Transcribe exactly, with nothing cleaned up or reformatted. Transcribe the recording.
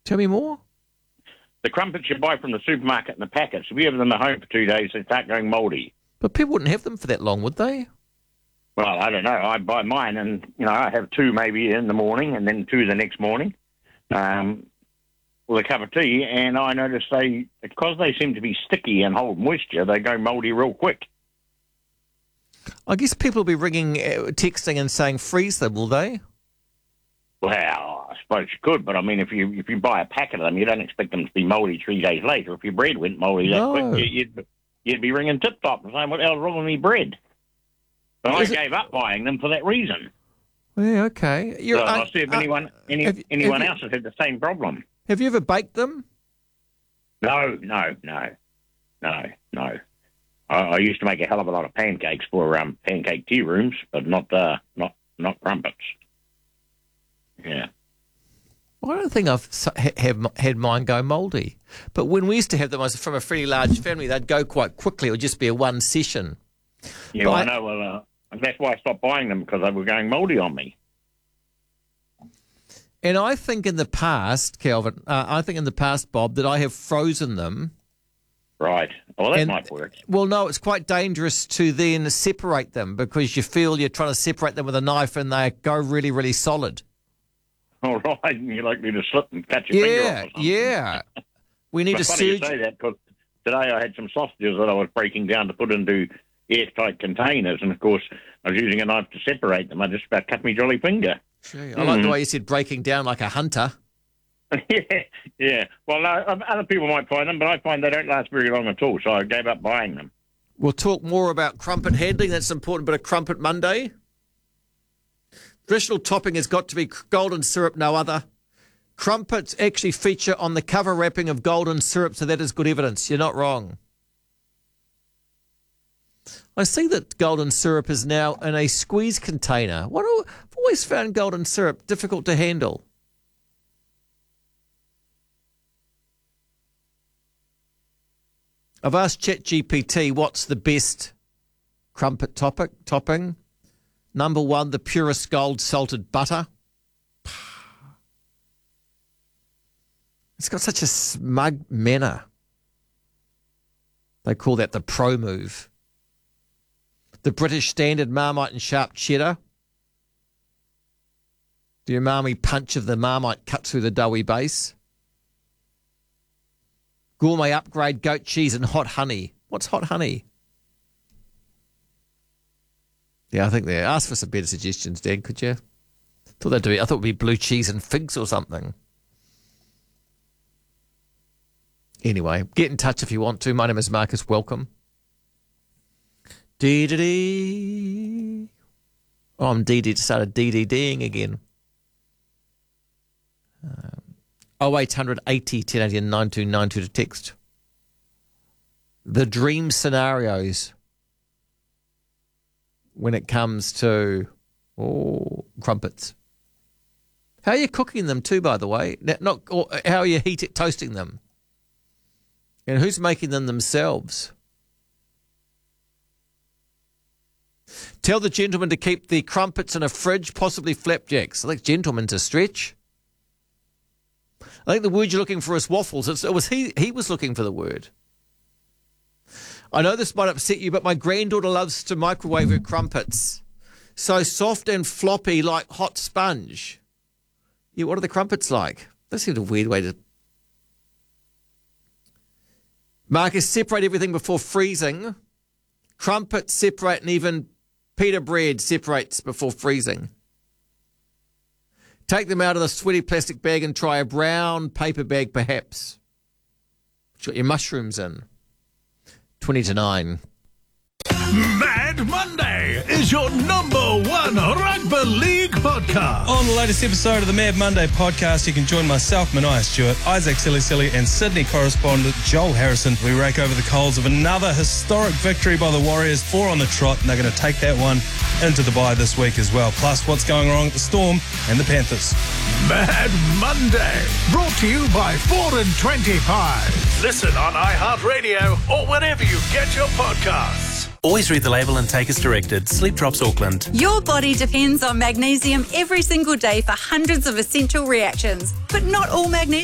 Tell me more. The crumpets you buy from the supermarket in the packets, if you have them at home for two days, they start going mouldy. But people wouldn't have them for that long, would they? Well, I don't know. I buy mine and, you know, I have two maybe in the morning and then two the next morning um, with a cup of tea. And I notice they, because they seem to be sticky and hold moisture, they go mouldy real quick. I guess people will be ringing, uh, texting and saying freeze them, will they? Well, I suppose you could, but I mean, if you if you buy a packet of them, you don't expect them to be mouldy three days later. If your bread went mouldy that No. quick, you- you'd, you'd be ringing tip-top and saying, what the hell's wrong with me bread? But Is I it- gave up buying them for that reason. Yeah, okay. You're, So uh, I'll see if uh, anyone any, have- anyone have you- else has had the same problem. Have you ever baked them? No, no, no, no, no. I, I used to make a hell of a lot of pancakes for um, pancake tea rooms, but not uh, not not crumpets. Yeah. I don't think I've s- ha- have had mine go mouldy. But when we used to have them, I was from a fairly large family, they'd go quite quickly. It would just be a one session. Yeah, But well, I- I know. Well, uh, that's why I stopped buying them, because they were going mouldy on me. And I think in the past, Kelvin, uh, I think in the past, Bob, that I have frozen them. Right. Well, that And- might work. Well, no, it's quite dangerous to then separate them because you feel you're trying to separate them with a knife and they go really, really solid. All right, and you're likely to slip and cut your finger off Yeah, or something. yeah. We need It's a funny you surgeon. say that, because today I had some sausages that I was breaking down to put into airtight containers, and of course I was using a knife to separate them. I just about cut my jolly finger. I like the way you said breaking down like a hunter. yeah, yeah. Well, no, other people might find them, but I find they don't last very long at all, so I gave up buying them. We'll talk more about crumpet handling. That's an important bit of Crumpet Monday. Traditional topping has got to be golden syrup, no other. Crumpets actually feature on the cover wrapping of golden syrup, so that is good evidence. You're not wrong. I see that golden syrup is now in a squeeze container. What do, I've always found golden syrup difficult to handle. I've asked ChatGPT what's the best crumpet topic, topping. Number one, the purest gold salted butter. It's got such a smug manner. They call that the pro move. The British standard Marmite and sharp cheddar. The umami punch of the Marmite cut through the doughy base. Gourmet upgrade goat cheese and hot honey. What's hot honey? Yeah, I think they asked for some better suggestions, Dan, could you? Thought that'd be, I thought it would be blue cheese and figs or something. Anyway, get in touch if you want to. My name is Marcus. Welcome. Dee-dee-dee. Oh, I'm D D started D-D-D-ing again. Um, oh eight hundred eighty ten eighty and nine two nine two to text. The dream scenarios when it comes to oh, crumpets. How are you cooking them too, by the way? Not or how are you heat it, toasting them? And who's making them themselves? Tell the gentleman to keep the crumpets in a fridge, possibly flapjacks. I think gentleman's a stretch. I think the word you're looking for is waffles. It's, it was he. He was looking for the word. I know this might upset you, but my granddaughter loves to microwave her crumpets. So soft and floppy like hot sponge. Yeah, what are the crumpets like? That seems a weird way to... Marcus, separate everything before freezing. Crumpets separate, and even pita bread separates before freezing. Take them out of the sweaty plastic bag and try a brown paper bag, perhaps. It's got your mushrooms in. twenty to nine. Mad Monday is your number one rugby league podcast. On the latest episode of the Mad Monday podcast, you can join myself, Mania Stewart, Isaac Silly Silly, and Sydney correspondent Joel Harrison. We rake over the coals of another historic victory by the Warriors, four on the trot, and they're going to take that one into the bye this week as well. Plus, what's going wrong at the Storm and the Panthers. Mad Monday, brought to you by four and twenty-five. Listen on iHeartRadio or wherever you get your podcasts. Always read the label and take as directed. Sleep Drops Auckland. Your body depends on magnesium every single day for hundreds of essential reactions, but not all magnesium